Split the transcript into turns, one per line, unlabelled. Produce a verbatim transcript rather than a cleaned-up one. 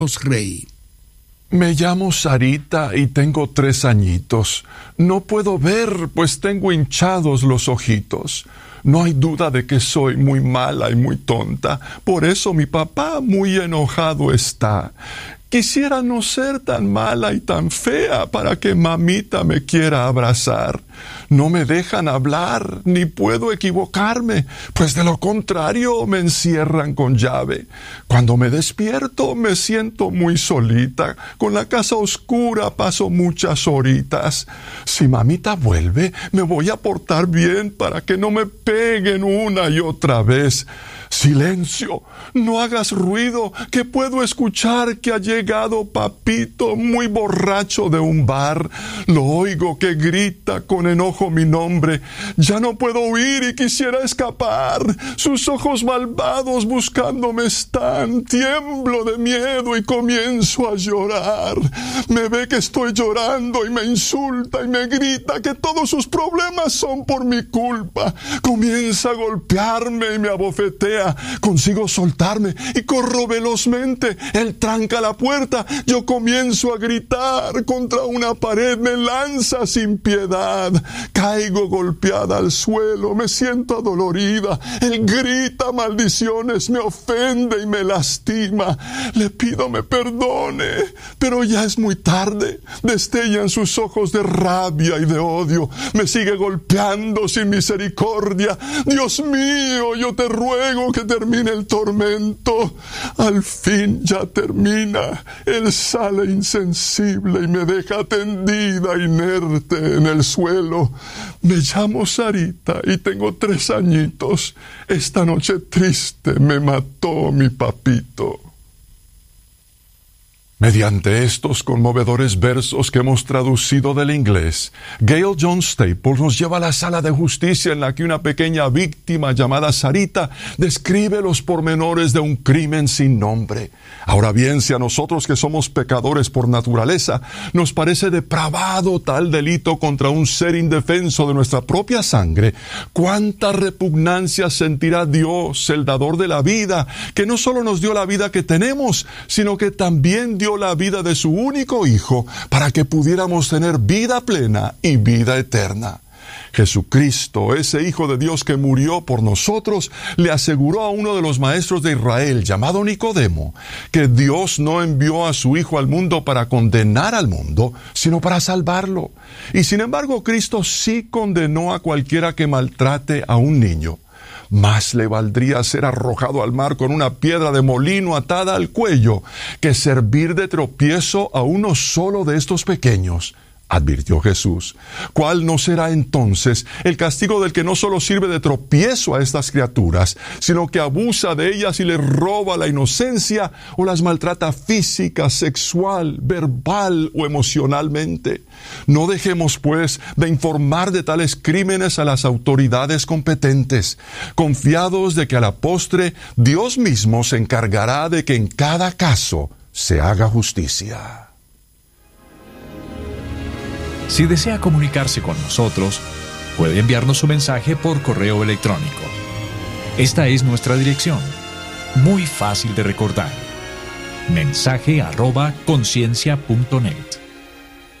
Rey.
Me llamo Sarita y tengo tres añitos. No puedo ver, pues tengo hinchados los ojitos. No hay duda de que soy muy mala y muy tonta. Por eso mi papá muy enojado está. Quisiera no ser tan mala y tan fea para que mamita me quiera abrazar. No me dejan hablar, ni puedo equivocarme, pues de lo contrario me encierran con llave. Cuando me despierto me siento muy solita, con la casa oscura paso muchas horitas. Si mamita vuelve, me voy a portar bien para que no me peguen una y otra vez. Silencio, no hagas ruido, que puedo escuchar que ha llegado papito muy borracho de un bar. Lo oigo que grita con enojo mi nombre. Ya no puedo huir y quisiera escapar. Sus ojos malvados buscándome están. Tiemblo de miedo y comienzo a llorar. Me ve que estoy llorando y me insulta y me grita que todos sus problemas son por mi culpa. Comienza a golpearme y me abofetea. Consigo soltarme y corro velozmente. Él tranca la puerta. Yo comienzo a gritar contra una pared. Me lanza sin piedad. Caigo golpeada al suelo. Me siento adolorida. Él grita maldiciones. Me ofende y me lastima. Le pido me perdone, pero ya es muy tarde. Destellan sus ojos de rabia y de odio. Me sigue golpeando sin misericordia. Dios mío, yo te ruego que termine el tormento. Al fin ya termina. Él sale insensible y me deja tendida inerte en el suelo. Me llamo Sarita y tengo tres añitos. Esta noche triste me mató mi papito. Mediante estos conmovedores versos que hemos traducido del inglés, Gail John Staples nos lleva a la sala de justicia en la que una pequeña víctima llamada Sarita describe los pormenores de un crimen sin nombre. Ahora bien, si a nosotros que somos pecadores por naturaleza, nos parece depravado tal delito contra un ser indefenso de nuestra propia sangre, ¿cuánta repugnancia sentirá Dios, el dador de la vida, que no solo nos dio la vida que tenemos, sino que también dio la vida de su único Hijo para que pudiéramos tener vida plena y vida eterna? Jesucristo, ese Hijo de Dios que murió por nosotros, le aseguró a uno de los maestros de Israel, llamado Nicodemo, que Dios no envió a su Hijo al mundo para condenar al mundo, sino para salvarlo. Y sin embargo, Cristo sí condenó a cualquiera que maltrate a un niño. Más le valdría ser arrojado al mar con una piedra de molino atada al cuello que servir de tropiezo a uno solo de estos pequeños, advirtió Jesús. ¿Cuál no será entonces el castigo del que no solo sirve de tropiezo a estas criaturas, sino que abusa de ellas y les roba la inocencia o las maltrata física, sexual, verbal o emocionalmente? No dejemos, pues, de informar de tales crímenes a las autoridades competentes, confiados de que a la postre Dios mismo se encargará de que en cada caso se haga justicia.
Si desea comunicarse con nosotros, puede enviarnos su mensaje por correo electrónico. Esta es nuestra dirección, muy fácil de recordar: mensaje arroba conciencia punto net.